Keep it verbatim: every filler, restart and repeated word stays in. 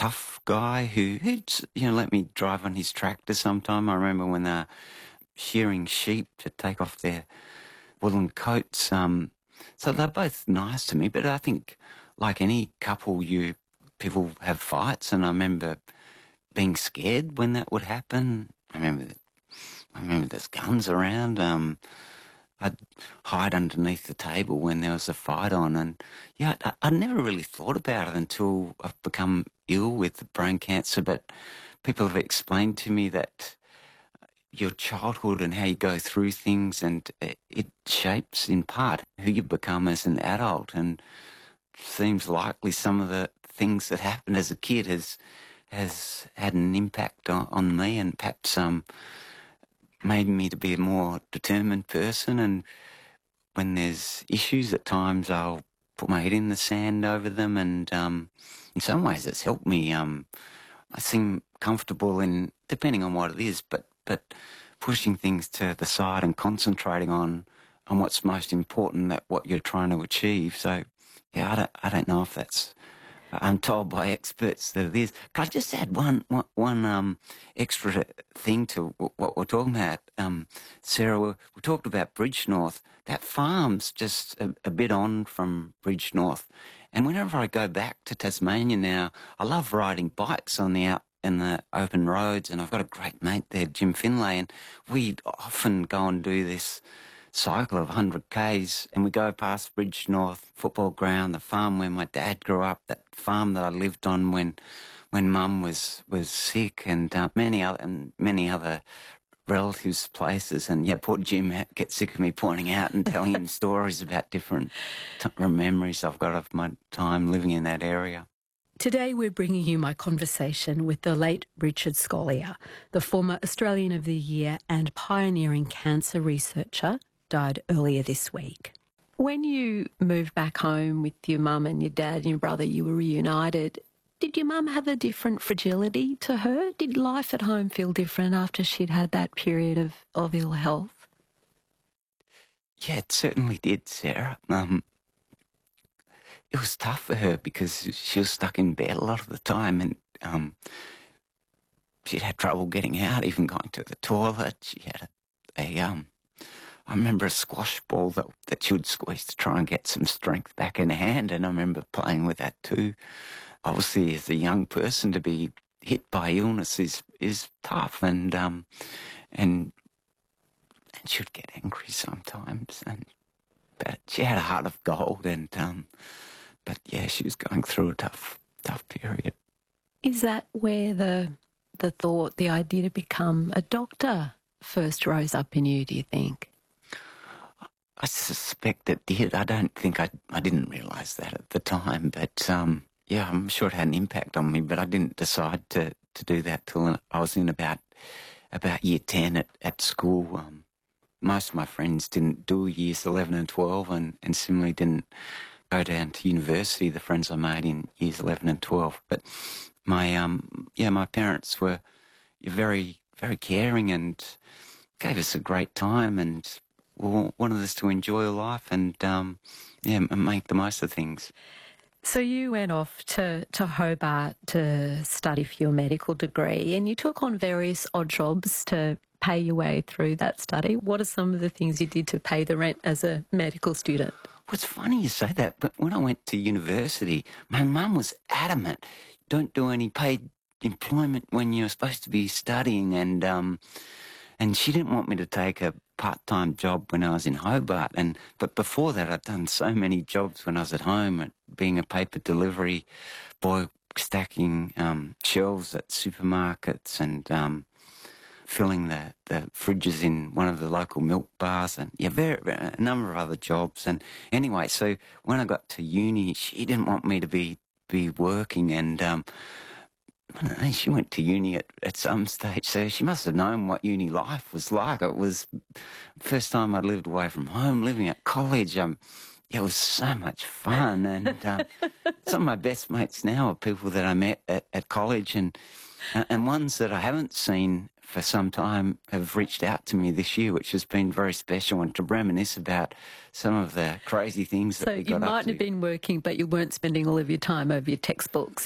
tough guy who, who'd, you know, let me drive on his tractor sometime. I remember when they were shearing sheep to take off their woolen coats. Um, so they're both nice to me, but I think like any couple, you people have fights, and I remember being scared when that would happen. I remember that, I remember there's guns around. Um, I'd hide underneath the table when there was a fight on, and yeah, I, I never really thought about it until I've become ill with brain cancer. But people have explained to me that your childhood and how you go through things, and it, it shapes in part who you become as an adult. And seems likely some of the things that happened as a kid has has had an impact on, on me, and perhaps um made me to be a more determined person. And when there's issues at times, I'll put my head in the sand over them, and um in some ways it's helped me. um I seem comfortable in, depending on what it is, but but pushing things to the side and concentrating on on what's most important, that what you're trying to achieve. So yeah, I don't, I don't know if that's, I'm told by experts that it is. Can I just add one, one, one um, extra thing to w- what we're talking about? Um, Sarah, we, we talked about Bridgenorth. That farm's just a, a bit on from Bridgenorth. And whenever I go back to Tasmania now, I love riding bikes on the out in the open roads, and I've got a great mate there, Jim Finlay, and we often go and do this cycle of one hundred kays, and we go past Bridgenorth football ground, the farm where my dad grew up, that farm that I lived on when when mum was was sick, and uh, many other and many other relatives' places. And yeah, poor Jim gets sick of me pointing out and telling him stories about different t- memories I've got of my time living in that area. Today we're bringing you my conversation with the late Richard Scolyer, the former Australian of the Year and pioneering cancer researcher, died earlier this week. When you moved back home with your mum and your dad and your brother, you were reunited. Did your mum have a different fragility to her? Did life at home feel different after she'd had that period of, of ill health? Yeah, it certainly did, Sarah. Um, it was tough for her because she was stuck in bed a lot of the time, and um, she'd had trouble getting out, even going to the toilet. She had a, a um, I remember a squash ball that, that she would squeeze to try and get some strength back in her hand, and I remember playing with that too. Obviously, as a young person, to be hit by illness is is tough, and um, and and she would get angry sometimes, and but she had a heart of gold, and um, but yeah, she was going through a tough tough period. Is that where the the thought, the idea to become a doctor first rose up in you, do you think? I suspect it did. I don't think I I didn't realise that at the time, but um, yeah, I'm sure it had an impact on me. But I didn't decide to, to do that till I was in about about year ten at at school. Um, most of my friends didn't do years eleven and twelve, and, and similarly didn't go down to university. The friends I made in years eleven and twelve, but my um yeah, my parents were very very caring and gave us a great time, and wanted us to enjoy life and um, yeah, make the most of things. So you went off to, to Hobart to study for your medical degree, and you took on various odd jobs to pay your way through that study. What are some of the things you did to pay the rent as a medical student? Well, it's funny you say that, but when I went to university, my mum was adamant, don't do any paid employment when you're supposed to be studying, and um, and she didn't want me to take a part-time job when I was in Hobart. And but before that, I'd done so many jobs when I was at home, being a paper delivery boy, stacking um, shelves at supermarkets, and um, filling the, the fridges in one of the local milk bars, and yeah, very, very, a number of other jobs. And anyway, so when I got to uni, she didn't want me to be be working, and um, I don't know, she went to uni at, at some stage, so she must have known what uni life was like. It was the first time I'd lived away from home, living at college. Um, it was so much fun, and uh, some of my best mates now are people that I met at, at college, and uh, and ones that I haven't seen for some time have reached out to me this year, which has been very special, and to reminisce about some of the crazy things that so we got up to. So you might have been working, but you weren't spending all of your time over your textbooks.